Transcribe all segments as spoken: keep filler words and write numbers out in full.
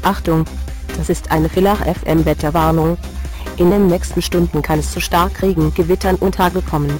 Achtung, das ist eine Villach F M Wetterwarnung. In den nächsten Stunden kann es zu Starkregen, Gewittern und Hagel kommen.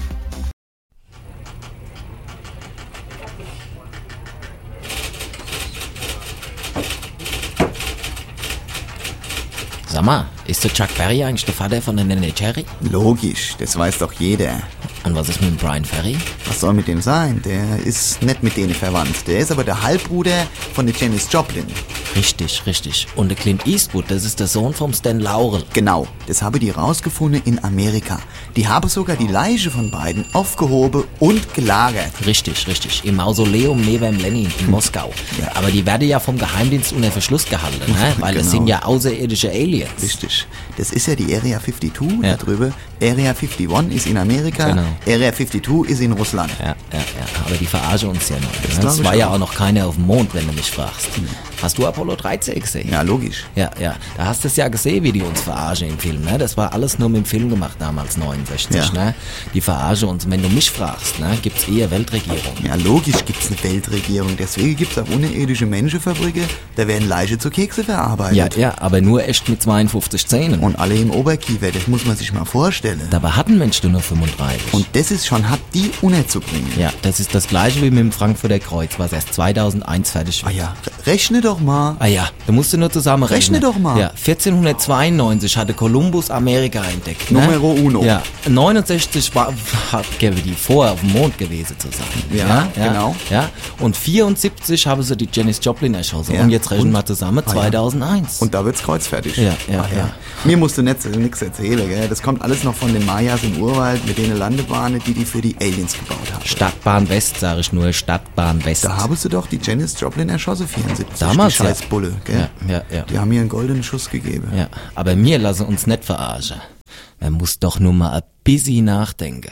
Sag mal, ist der Chuck Berry eigentlich der Vater von der Nene Cherry? Logisch, das weiß doch jeder. Und was ist mit dem Brian Ferry? Was soll mit dem sein? Der ist nicht mit denen verwandt. Der ist aber der Halbbruder von der Janis Joplin. Richtig, richtig. Und der Clint Eastwood, das ist der Sohn vom Stan Laurel. Genau, das habe die rausgefunden in Amerika. Die haben sogar die Leiche von beiden aufgehoben und gelagert. Richtig, richtig. Im Mausoleum neben Lenin in Moskau. Ja. Aber die werden ja vom Geheimdienst unter Verschluss gehalten, ne? Weil Genau. es sind ja außerirdische Aliens. Richtig. Das ist ja die Area zweiundfünfzig Ja. da drüber. Area einundfünfzig ist in Amerika, Genau. Area zweiundfünfzig ist in Russland. Ja, ja, ja. Aber die verarschen uns ja noch. Das Ne? glaub Es ich war ja auch. auch noch keiner auf dem Mond, wenn du mich fragst. Hast du Apollo dreizehn gesehen? Ja, logisch. Ja, ja. Da hast du es ja gesehen, wie die uns verarschen im Film, ne? Das war alles nur mit dem Film gemacht damals, neunundsechzig, Ja. ne? Die verarschen uns. Und wenn du mich fragst, ne, gibt's eher Weltregierung. Ja, logisch gibt's eine Weltregierung. Deswegen gibt's auch unterirdische Menschenfabriken. Da werden Leiche zu Kekse verarbeitet. Ja, ja, aber nur echt mit zweiundfünfzig Zähnen. Und alle im Oberkiefer, das muss man sich mal vorstellen. Dabei hat ein Mensch nur fünfunddreißig. Und das ist schon hart, die unterzubringen. ja, das ist das gleiche wie mit dem Frankfurter Kreuz, was erst zweitausendeins fertig Ah wird. ja, rechne doch mal. Ah ja, da musst du nur zusammenrechnen. Rechne doch mal. Ja, vierzehnhundertzweiundneunzig hatte Kolumbus Amerika entdeckt. Ne? Numero uno. Ja, neunundsechzig war, hat die vorher auf dem Mond gewesen zu sein. Ja, genau. Ja, und vierundsiebzig haben sie die Janis Joplin erschossen. Ja, Und jetzt rechnen und? wir zusammen, Ah ja. zweitausendeins. Und da wird's kreuzfertig. Ja, ja, Ah ja. Mir musst du nicht, nichts erzählen, gell? Das kommt alles noch von den Mayas im Urwald mit den Landebahnen, die die für die Aliens gebaut haben. Stadtbahn West, sage ich nur, Stadtbahn West. Da haben sie doch die Janis Joplin erschossen, vierundsiebzig. Damals, die ja. Scheißbulle, gell? Ja, ja, ja. Die haben mir einen goldenen Schuss gegeben. Ja, aber wir lassen uns nicht verarschen. Man muss doch nur mal ein bisschen nachdenken.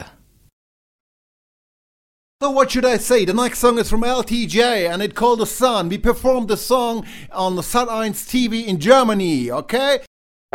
So what should I say? The next song is from L T J and it's called The Sun. We performed the song on the Sat eins T V in Germany, okay?